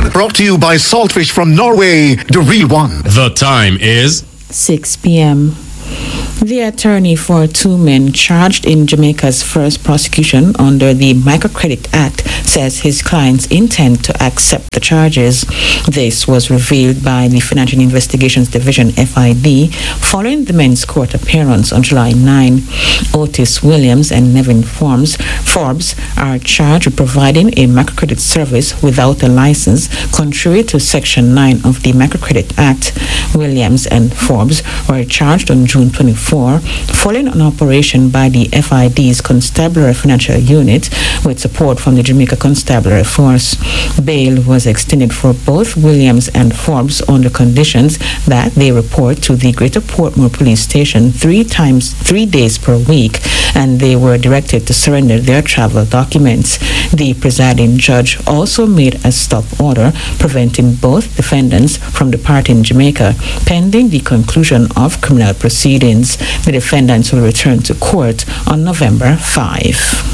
Brought to you by Saltfish from Norway, the real one. The time is 6 p.m. The attorney for two men charged in Jamaica's first prosecution under the Microcredit Act says his clients intend to accept the charges. This was revealed by the Financial Investigations Division, FID, following the men's court appearance on July 9. Otis Williams and Nevin Forbes are charged with providing a microcredit service without a license, contrary to Section 9 of the Microcredit Act. Williams and Forbes were charged on June 24, following an operation by the FID's Constabulary Financial Unit with support from the Jamaica Constabulary Force. Bail was extended for both Williams and Forbes on the conditions that they report to the Greater Portmore Police Station 3 days per week, and they were directed to surrender their travel documents. The presiding judge also made a stop order preventing both defendants from departing Jamaica pending the conclusion of criminal proceedings. The defendants will return to court on November 5.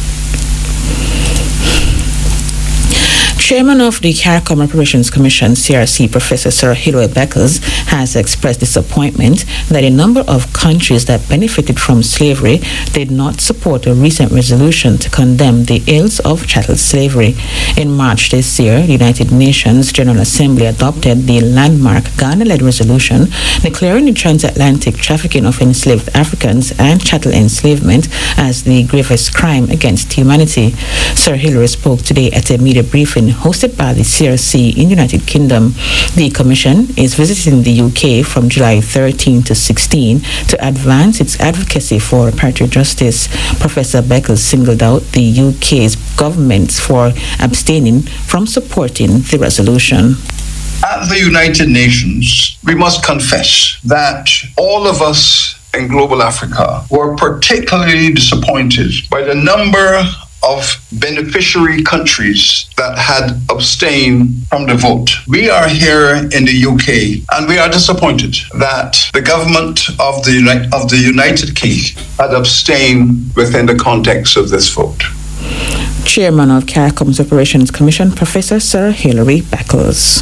Chairman of the CARICOM Reparations Commission, CRC, Professor Sir Hilary Beckles, has expressed disappointment that a number of countries that benefited from slavery did not support a recent resolution to condemn the ills of chattel slavery. In March this year, the United Nations General Assembly adopted the landmark Ghana-led resolution declaring the transatlantic trafficking of enslaved Africans and chattel enslavement as the gravest crime against humanity. Sir Hilary spoke today at a media briefing hosted by the CRC in the United Kingdom. The Commission is visiting the UK from July 13 to 16 to advance its advocacy for reparative justice. Professor Beckles singled out the UK's government for abstaining from supporting the resolution. At the United Nations, we must confess that all of us in global Africa were particularly disappointed by the number of beneficiary countries that had abstained from the vote. We are here in the UK and we are disappointed that the government of the United Kingdom had abstained within the context of this vote. Chairman of CARICOM's Reparations Commission, Professor Sir Hilary Beckles.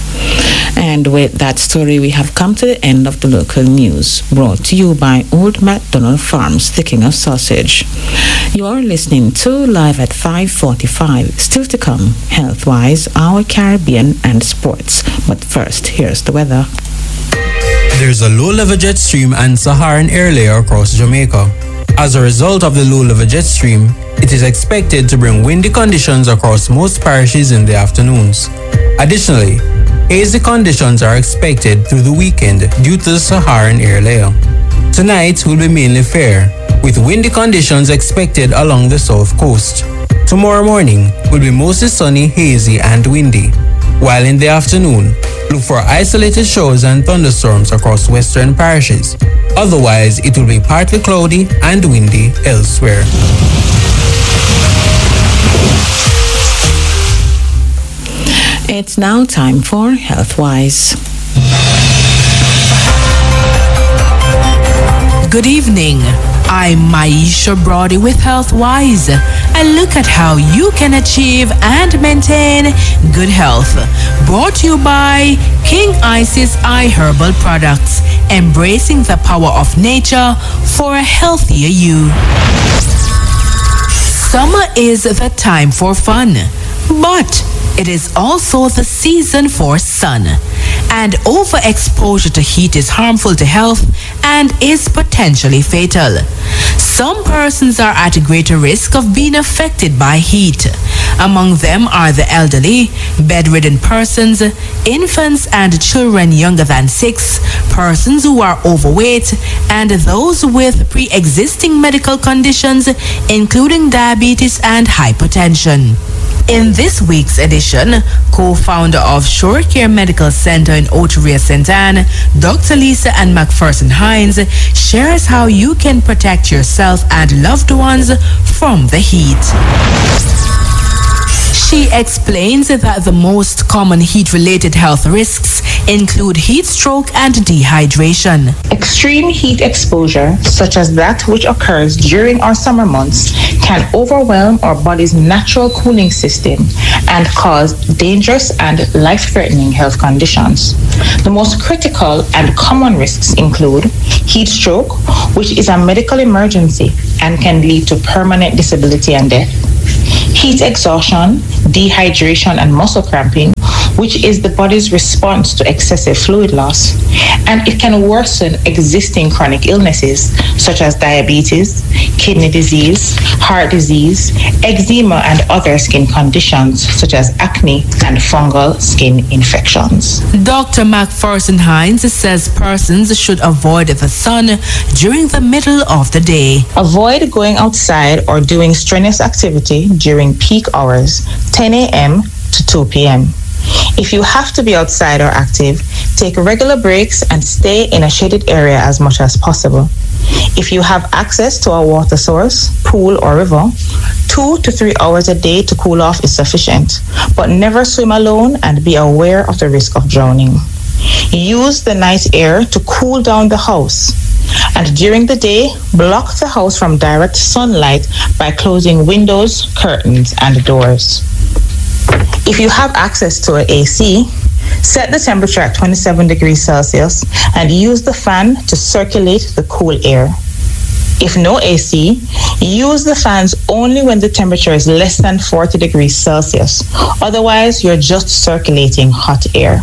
And with that story, we have come to the end of the local news, brought to you by Old MacDonald Farms, the King of Sausage. You are listening to Live at 5:45. Still to come, Healthwise, Our Caribbean and Sports. But first, here's the weather. There's a low-level jet stream and Saharan air layer across Jamaica. As a result of the low-level jet stream, it is expected to bring windy conditions across most parishes in the afternoons. Additionally, hazy conditions are expected through the weekend due to the Saharan air layer. Tonight will be mainly fair, with windy conditions expected along the south coast. Tomorrow morning will be mostly sunny, hazy, and windy, while in the afternoon, look for isolated showers and thunderstorms across western parishes. Otherwise, it will be partly cloudy and windy elsewhere. It's now time for Healthwise. Good evening. I'm Maisha Brody with Healthwise. A look at how you can achieve and maintain good health. Brought to you by King Isis Eye Herbal Products, embracing the power of nature for a healthier you. Summer is the time for fun, but it is also the season for sun. And overexposure to heat is harmful to health and is potentially fatal. Some persons are at a greater risk of being affected by heat. Among them are the elderly, bedridden persons, infants and children younger than 6, persons who are overweight, and those with pre-existing medical conditions, including diabetes and hypertension. In this week's edition, co-founder of Shore Care Medical Center in Oteria, St. Anne, Dr. Lisa Ann McPherson Hines shares how you can protect yourself and loved ones from the heat. She explains that the most common heat-related health risks include heat stroke and dehydration. Extreme heat exposure, such as that which occurs during our summer months, can overwhelm our body's natural cooling system and cause dangerous and life-threatening health conditions. The most critical and common risks include heat stroke, which is a medical emergency and can lead to permanent disability and death; heat exhaustion, dehydration, and muscle cramping, which is the body's response to excessive fluid loss, and it can worsen existing chronic illnesses such as diabetes, kidney disease, heart disease, eczema, and other skin conditions such as acne and fungal skin infections. Dr. Macpherson Hines says persons should avoid the sun during the middle of the day. Avoid going outside or doing strenuous activity during peak hours, 10 a.m. to 2 p.m. If you have to be outside or active, take regular breaks and stay in a shaded area as much as possible. If you have access to a water source, pool, or river, 2 to 3 hours a day to cool off is sufficient, but never swim alone and be aware of the risk of drowning. Use the night air to cool down the house, and during the day, block the house from direct sunlight by closing windows, curtains, and doors. If you have access to an AC, set the temperature at 27 degrees Celsius and use the fan to circulate the cool air. If no AC, use the fans only when the temperature is less than 40 degrees Celsius. Otherwise, you're just circulating hot air.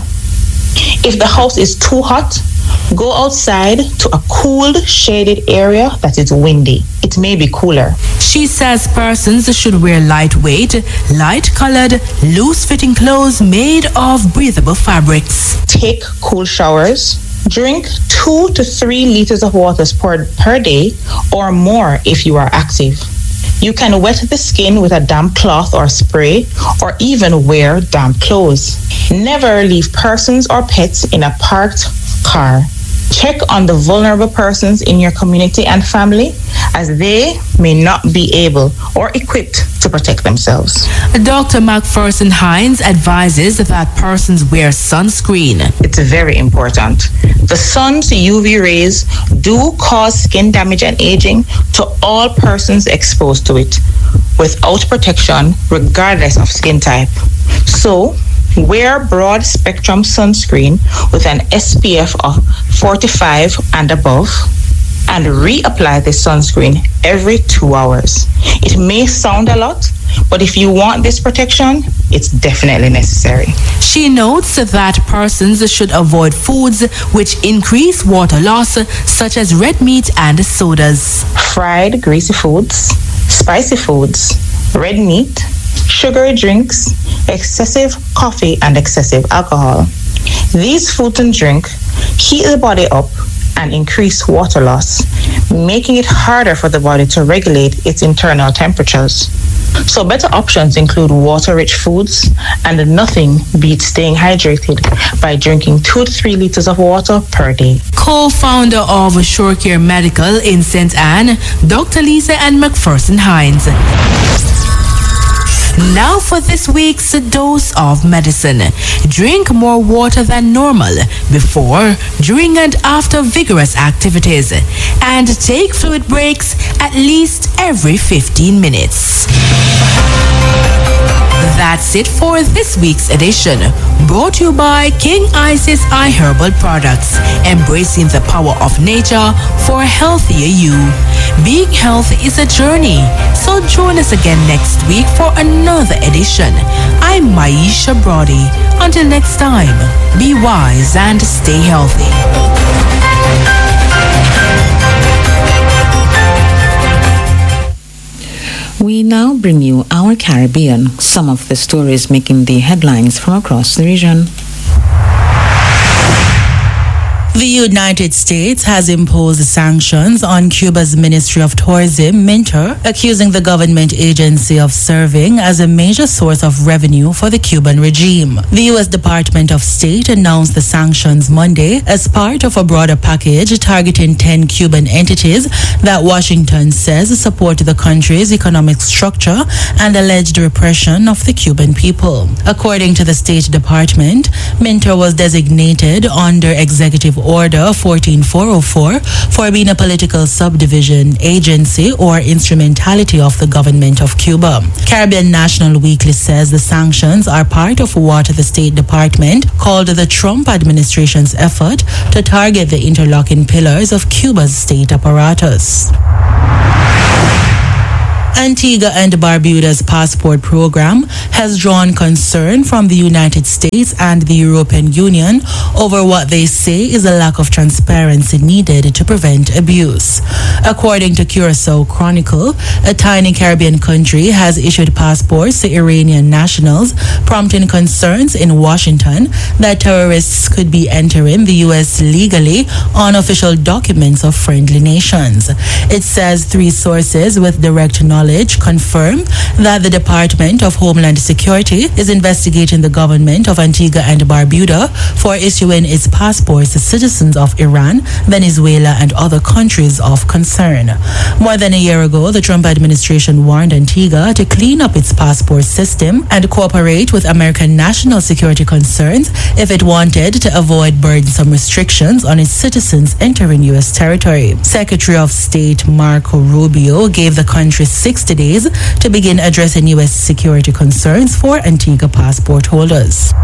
If the house is too hot, go outside to a cooled, shaded area that is windy. It may be cooler. She says persons should wear lightweight, light-colored, loose-fitting clothes made of breathable fabrics. Take cool showers. Drink 2 to 3 liters of water per day or more if you are active. You can wet the skin with a damp cloth or spray, or even wear damp clothes. Never leave persons or pets in a parked car. Check on the vulnerable persons in your community and family, as they may not be able or equipped to protect themselves. Dr. Macpherson Hines advises that persons wear sunscreen. It's very important. The sun's UV rays do cause skin damage and aging to all persons exposed to it, without protection, regardless of skin type. So, wear broad spectrum sunscreen with an SPF of 45 and above, and reapply the sunscreen every 2 hours. It may sound a lot, but if you want this protection, it's definitely necessary. She notes that persons should avoid foods which increase water loss, such as red meat and sodas. Fried, greasy foods, spicy foods, red meat, sugary drinks, excessive coffee, and excessive alcohol. These foods and drink heat the body up and increase water loss, making it harder for the body to regulate its internal temperatures. So better options include water-rich foods, and nothing beats staying hydrated by drinking 2 to 3 liters of water per day. Co-founder of ShoreCare Medical in St. Anne, Dr. Lisa Ann Macpherson Hines. Now for this week's dose of medicine. Drink more water than normal before, during, and after vigorous activities. And take fluid breaks at least every 15 minutes. That's it for this week's edition. Brought to you by King Isis iHerbal Products. Embracing the power of nature for a healthier you. Being healthy is a journey. So join us again next week for another edition. I'm Maisha Brody. Until next time, be wise and stay healthy. We now bring you Our Caribbean, some of the stories making the headlines from across the region. The United States has imposed sanctions on Cuba's Ministry of Tourism, MINTUR, accusing the government agency of serving as a major source of revenue for the Cuban regime. The U.S. Department of State announced the sanctions Monday as part of a broader package targeting 10 Cuban entities that Washington says support the country's economic structure and alleged repression of the Cuban people. According to the State Department, MINTUR was designated under Executive Order 14404 for being a political subdivision, agency, or instrumentality of the government of Cuba. Caribbean National Weekly says the sanctions are part of what the State Department called the Trump administration's effort to target the interlocking pillars of Cuba's state apparatus. Antigua and Barbuda's passport program has drawn concern from the United States and the European Union over what they say is a lack of transparency needed to prevent abuse. According to Curacao Chronicle, a tiny Caribbean country has issued passports to Iranian nationals, prompting concerns in Washington that terrorists could be entering the U.S. legally on official documents of friendly nations. It says 3 sources with direct knowledge confirm that the Department of Homeland Security is investigating the government of Antigua and Barbuda for issuing its passports to citizens of Iran, Venezuela, and other countries of concern. More than a year ago, the Trump administration warned Antigua to clean up its passport system and cooperate with American national security concerns if it wanted to avoid burdensome restrictions on its citizens entering U.S. territory. Secretary of State Marco Rubio gave the country 60 days to begin addressing U.S. security concerns for Antigua passport holders.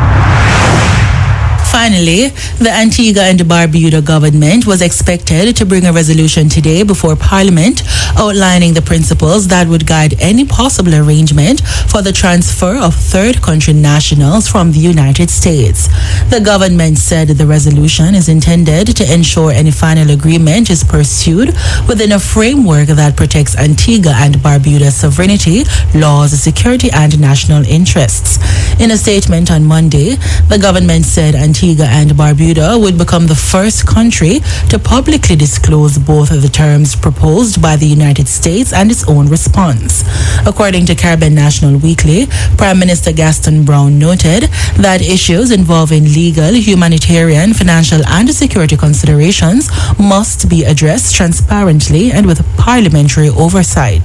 Finally, the Antigua and Barbuda government was expected to bring a resolution today before Parliament outlining the principles that would guide any possible arrangement for the transfer of third country nationals from the United States. The government said the resolution is intended to ensure any final agreement is pursued within a framework that protects Antigua and Barbuda's sovereignty, laws, security, and national interests. In a statement on Monday, the government said Antigua and Barbuda would become the first country to publicly disclose both of the terms proposed by the United States and its own response. According to Caribbean National Weekly, Prime Minister Gaston Brown noted that issues involving legal, humanitarian, financial, and security considerations must be addressed transparently and with parliamentary oversight.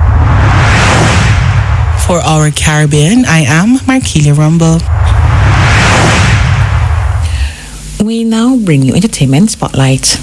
For Our Caribbean, I am Markelia Rumble. We now bring you Entertainment Spotlight.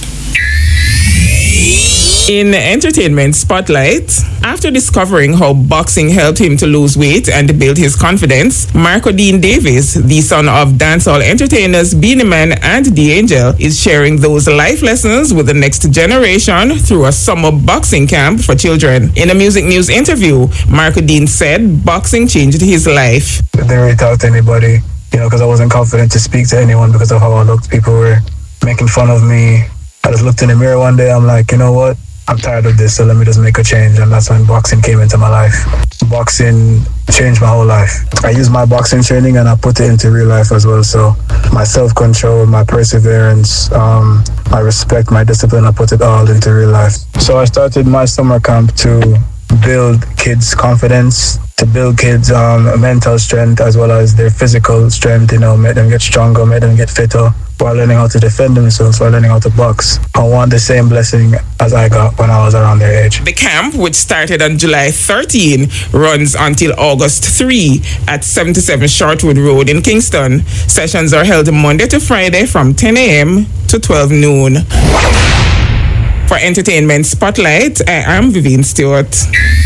In Entertainment Spotlight, after discovering how boxing helped him to lose weight and build his confidence, Marco Dean Davis, the son of dancehall entertainers Beenie Man and D'Angel, is sharing those life lessons with the next generation through a summer boxing camp for children. In a Music News interview, Marco Dean said boxing changed his life. I didn't really talk to anybody, because I wasn't confident to speak to anyone because of how I looked. People were making fun of me. I just looked in the mirror one day, I'm like, you know what? I'm tired of this, so let me just make a change. And that's when boxing came into my life. Boxing changed my whole life. I used my boxing training and I put it into real life as well. So my self-control, my perseverance, my respect, my discipline, I put it all into real life. So I started my summer camp to build kids' confidence, to build kids' mental strength as well as their physical strength, make them get stronger, make them get fitter, while learning how to defend themselves, while learning how to box. I want the same blessing as I got when I was around their age. The camp, which started on July 13, runs until August 3 at 77 Shortwood Road in Kingston. Sessions are held Monday to Friday from 10 a.m. to 12 noon. For Entertainment Spotlight, I am Vivian Stewart.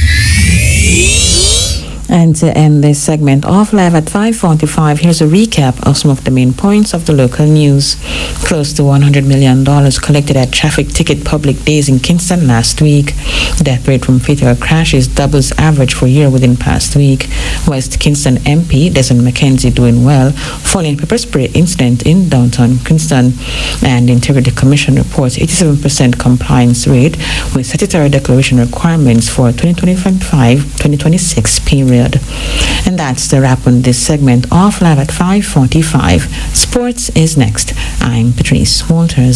And to end this segment off live at 5:45, here's a recap of some of the main points of the local news. Close to $100 million collected at traffic ticket public days in Kingston last week. Death rate from fatal crashes doubles average for year within past week. West Kingston MP Desmond McKenzie doing well following pepper spray incident in downtown Kingston. And the Integrity Commission reports 87% compliance rate with statutory declaration requirements for 2025-2026 period. period. And that's the wrap on this segment of Live at 5:45. Sports is next. I'm Patrice Walters.